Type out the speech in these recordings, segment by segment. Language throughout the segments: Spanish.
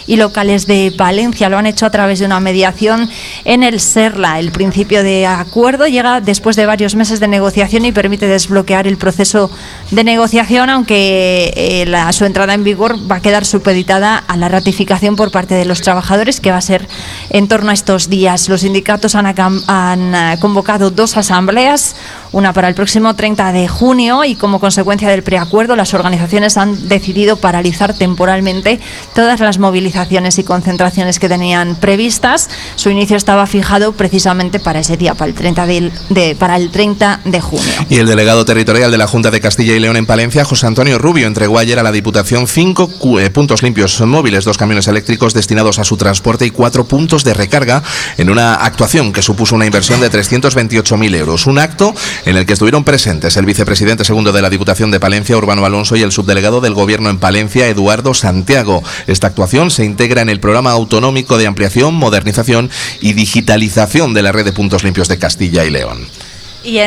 y locales de Palencia. Lo han hecho a través de una mediación en el Serla. El principio de acuerdo llega después de varios meses de negociación y permite desbloquear el proceso de negociación, aunque su entrada en vigor va a quedar supeditada a la ratificación por parte de los trabajadores, que va a ser en torno a estos días. Los sindicatos han convocado 2 asambleas, una para el próximo 30 de junio, y como consecuencia del preacuerdo las organizaciones han decidido paralizar temporalmente todas las movilizaciones y concentraciones que tenían previstas. Su inicio estaba fijado precisamente para ese día, para el 30 de junio. Y el delegado territorial de la Junta de Castilla y León en Palencia, José Antonio Rubio, entregó ayer a la Diputación 5 puntos limpios móviles, 2 camiones eléctricos destinados a su transporte y 4 puntos de recarga en una actuación que supuso una inversión de 328.000 euros. Un acto en el que estuvieron presentes el vicepresidente segundo de la Diputación de Palencia, Urbano Alonso, y el subdelegado del Gobierno en Palencia, Eduardo Santiago. Esta actuación se integra en el Programa Autonómico de Ampliación, Modernización y Digitalización de la Red de Puntos Limpios de Castilla y León. Y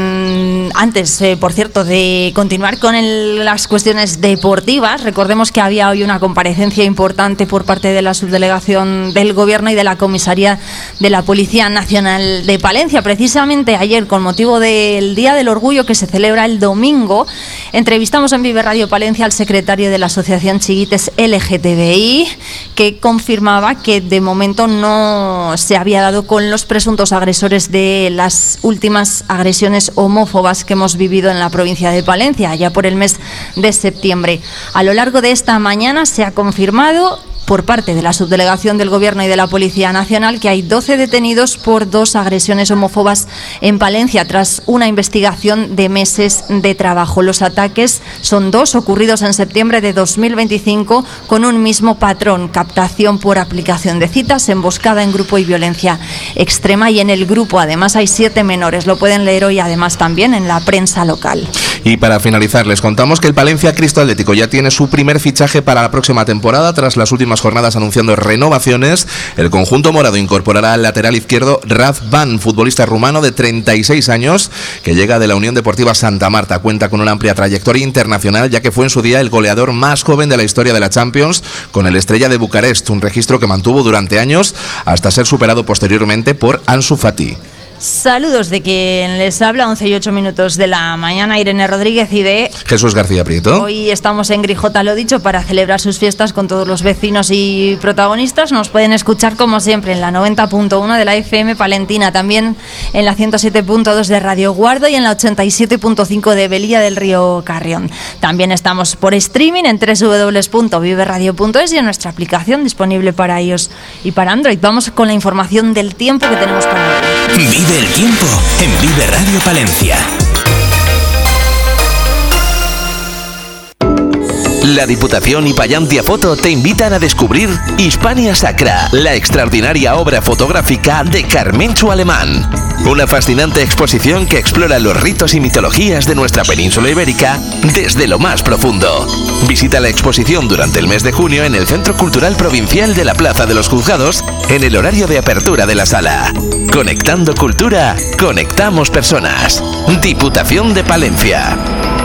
antes, por cierto, de continuar con las cuestiones deportivas, recordemos que había hoy una comparecencia importante por parte de la subdelegación del Gobierno y de la Comisaría de la Policía Nacional de Palencia. Precisamente ayer, con motivo del Día del Orgullo que se celebra el domingo, entrevistamos en Vive Radio Palencia al secretario de la Asociación Chiquites LGTBI, que confirmaba que de momento no se había dado con los presuntos agresores de las últimas agresiones homófobas que hemos vivido en la provincia de Palencia, ya por el mes de septiembre. A lo largo de esta mañana se ha confirmado por parte de la subdelegación del Gobierno y de la Policía Nacional que hay 12 detenidos por 2 agresiones homófobas en Palencia, tras una investigación de meses de trabajo. Los ataques son 2 ocurridos en septiembre de 2025 con un mismo patrón: captación por aplicación de citas, emboscada en grupo y violencia extrema. Y en el grupo además hay 7 menores. Lo pueden leer hoy además también en la prensa local. Y para finalizar, les contamos que el Palencia Cristo Atlético ya tiene su primer fichaje para la próxima temporada. Tras las últimas jornadas anunciando renovaciones, el conjunto morado incorporará al lateral izquierdo Razvan, futbolista rumano de 36 años que llega de la Unión Deportiva Santa Marta. Cuenta con una amplia trayectoria internacional, ya que fue en su día el goleador más joven de la historia de la Champions con el Estrella de Bucarest, un registro que mantuvo durante años hasta ser superado posteriormente por Ansu Fati. Saludos de quien les habla, 11:08 de la mañana, Irene Rodríguez, y de Jesús García Prieto. Hoy estamos en Grijota, lo dicho, para celebrar sus fiestas con todos los vecinos y protagonistas. Nos pueden escuchar como siempre en la 90.1 de la FM palentina, también en la 107.2 de Radio Guardo y en la 87.5 de Belía del Río Carrión. También estamos por streaming en www.viveradio.es y en nuestra aplicación disponible para iOS y para Android. Vamos con la información del tiempo que tenemos para hoy. Vive el tiempo en Vive Radio Palencia. La Diputación y Pallantia Foto te invitan a descubrir Hispania Sacra, la extraordinaria obra fotográfica de Carmenchu Alemán. Una fascinante exposición que explora los ritos y mitologías de nuestra península ibérica desde lo más profundo. Visita la exposición durante el mes de junio en el Centro Cultural Provincial de la Plaza de los Juzgados en el horario de apertura de la sala. Conectando cultura, conectamos personas. Diputación de Palencia.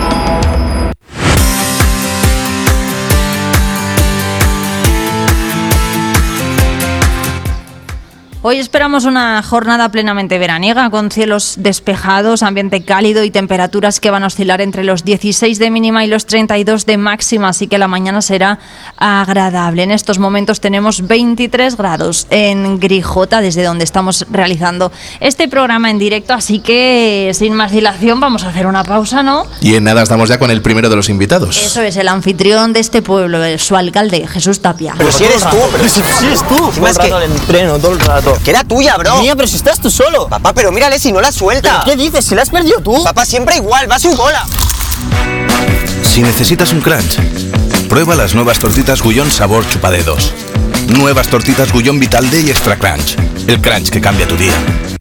Hoy esperamos una jornada plenamente veraniega, con cielos despejados, ambiente cálido y temperaturas que van a oscilar entre los 16 de mínima y los 32 de máxima, así que la mañana será agradable. En estos momentos tenemos 23 grados en Grijota, desde donde estamos realizando este programa en directo, así que sin más dilación vamos a hacer una pausa, ¿no? Y en nada estamos ya con el primero de los invitados. Eso es, el anfitrión de este pueblo, su alcalde, Jesús Tapia. Pero si eres tú, pero si eres tú. Todo el rato al entreno, todo el rato. Que era tuya, bro. Mía, pero si estás tú solo. Papá, pero mírale si no la suelta. ¿Qué dices? Si la has perdido tú. Papá, siempre igual, va a su bola. Si necesitas un crunch, prueba las nuevas tortitas Gullón sabor chupadedos. Nuevas tortitas Gullón Vital D y Extra Crunch. El crunch que cambia tu día.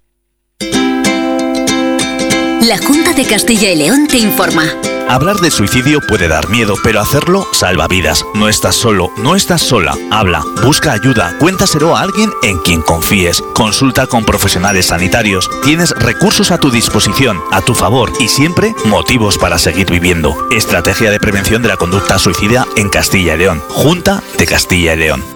La Junta de Castilla y León te informa. Hablar de suicidio puede dar miedo, pero hacerlo salva vidas. No estás solo, no estás sola. Habla, busca ayuda, cuéntaselo a alguien en quien confíes. Consulta con profesionales sanitarios. Tienes recursos a tu disposición, a tu favor y siempre motivos para seguir viviendo. Estrategia de prevención de la conducta suicida en Castilla y León. Junta de Castilla y León.